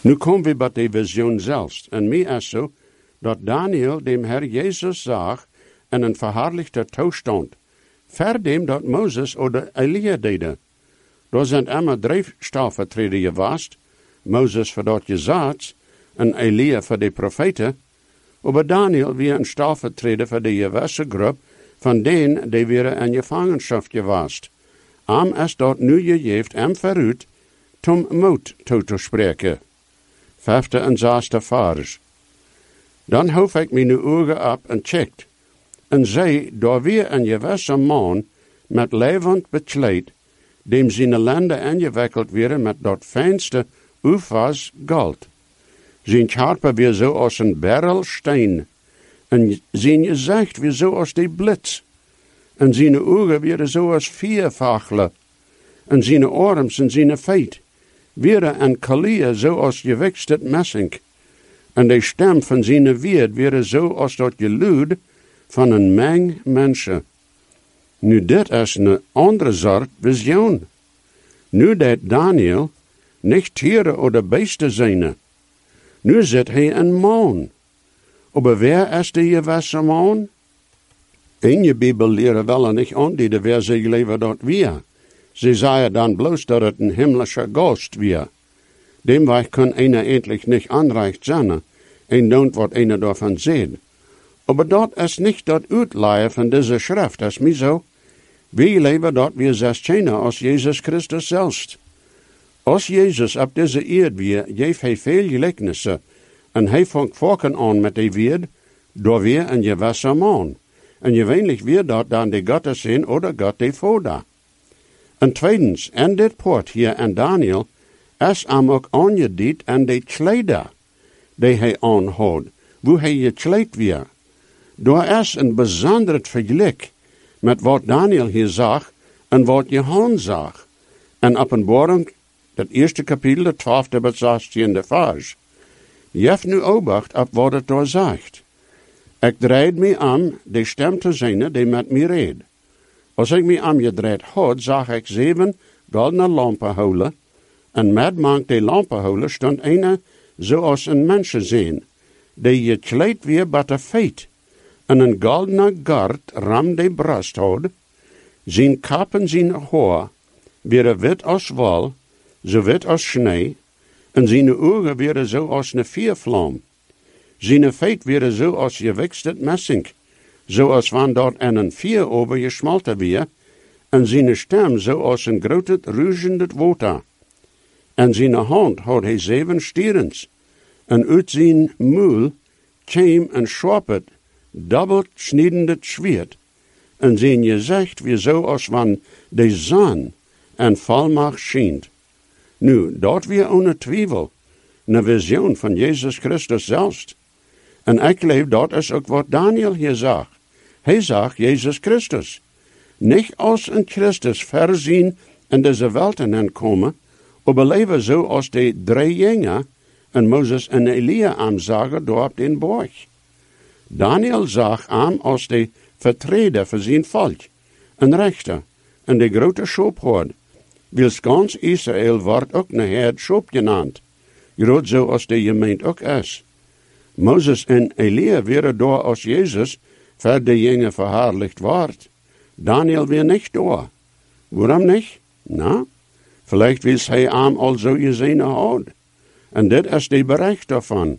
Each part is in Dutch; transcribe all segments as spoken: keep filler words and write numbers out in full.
Nu komen we bij de visioen zelfs. En mij is zo, dat Daniel dem Herr Jezus zag in een verherrlichte toestand. Ver dem dat Moses oder Elia deden. Daar zijn immer drie stellvertreter geweest. Moses voor dat Gesetz en Elia voor de profeten. Maar Daniel wie een stellvertreter voor de gewisse groep van denen die weer in gevangenschap geweest. Am is dat nu gegeven hem vooruit, tom moed toe te spreken. Vijfde en zesde vers. Dan hoef ik mijn ogen op en checkt. En zei, daar weer een gewisse man met levend bekleed, dem zijn lenden ingewikkeld werden met dat fijnste oefas goud. Zijn charpe weer zo als een berelsteen, en zijn gezicht weer zo als die blitz, en zijn ogen weer zo als viervachelen, en zijn arms en zijn feit, weer een kalie zo als gewiksted messing, en de stem van zijn woord weer zo als dat geluid van een meng mensen. Nu dit is een andere soort visioen. Nu dat Daniel niet tieren oder beesten zijn. Nu zit hij een man. Aber wer is de gewisse man? In je Bibel leren wel niet aan die de wer zich leven dat wir. Ze zeggen dan bloos dat het een himmlische Gast wir. Dem weg kan einer endlich nicht anreicht zijn. En don't wat einer davon sehen. Aber dat is niet dat uitleihen van deze schrift, is mij zo. We leven dat we zes kennen als Jezus Christus zelfs. Als Jezus op deze eerd weer, geeft hij veel gelijkenissen. En hij vangt volken aan met die woord, door weer een gewisse man. En gewöhnlich weer dat dan de Gottes zijn oder God de Vader. En tweedens, en dit poort hier en Daniel, is hem ook aangediend aan de kleider, die hij aanhoudt, hoe hij gekleed weer. Daar is een bijzonder vergelijk met wat Daniel hier zag en wat Johannes zag. En openbaring, dat eerste kapitel, de twaalfde tot zestiende vers. Je hebt nu obacht op wat het daar zegt. Ik draait me aan de stem te zijn die met mij reed. Als ik me aan gedraaid had, zag ik zeven goldene lampenholen, en met mank de lampenholen stond een zoals een mensenzeen, die gekleed weer bij de feit, en een goldene gard ram de brust had, zijn kap en zijn haar weer wit als wol, zo wit als snee, en zijn ogen weer zo als een vuurvlam. Zijn feit weer zo als gewiksted messing, zoals van dat in een vuur over gesmolten weer, en zijn stem zo als een grote ruischende water. En zijn hand had hij zeven stierens, en uit zijn muil kwam een scherpet, dubbelt sniedende zwaard, en zijn gezicht weer zo als van de zon en volmacht schijnt. Nu, dat weer ohne twijfel, een visioen van Jezus Christus zelfs. En ik leef, dat is ook wat Daniel hier zag. Hij zag Jezus Christus. Niet als een Christus verzien in deze wereld komen, maar leven zo als de drie jongen en Moses en Elia aanzagen door op den berg. Daniel zag hem als de vertreder voor zijn volk, een rechter, en de grote schophoord. Wils gans Israël wordt ook een herd schop genaamd, groot zo als de gemeente ook is. Moses en Elia werden door als Jezus voor de jongen verherrlicht wordt. Daniel weer niet door. Waarom niet? Nou, vielleicht wil hij hem al zo gezien houden. En dit is de bericht daarvan.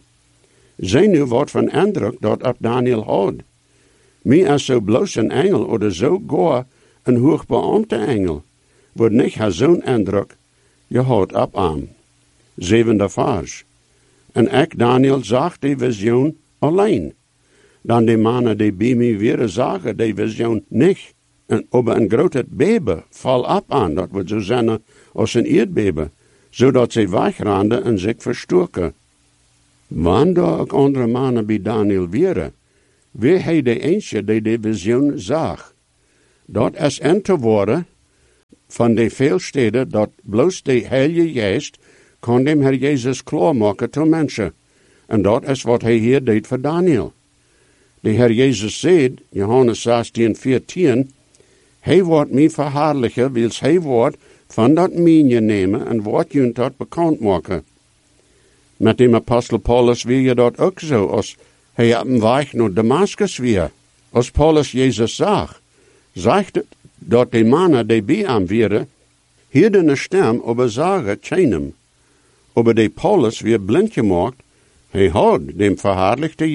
Zij nu wordt van indruk dat op Daniel houdt. Mij is zo bloos een engel oder zo goor een hoogbeamte engel, wordt niet haar zo'n indruk gehad op hem. Zevende vers. En ik, Daniel, zag die visioen alleen. Dan die mannen die bij mij weer zagen die visioen niet. En op een grote bebe val op aan, dat wordt zo zijn als een eerdbebe, zodat ze wegranden en zich verstoken. Wanneer ook andere mannen bij Daniel waren, wie hij de eentje die de visioen zag. Dat is in te worden van de veel steden dat bloos de Heilige Geest kon dem Herr Jezus klaarmaken tot mensen. En dat is wat hij hier deed voor Daniel. De Herr Jezus zei, Johannes zestien, veertien, hij wordt mij verherrlijken, wils hij wordt van dat mijnje nemen en wordt je dat bekend maken. Met dem apostel Paulus wie je dat ook zo, als hij op een weg naar Damascus weer. Als Paulus Jezus zag, zegt het dat de mannen die bij hem waren, hielden een stem over zagen tjenem. Aber de Paulus weer blind gemaakt, hij had dem verhaarlijkte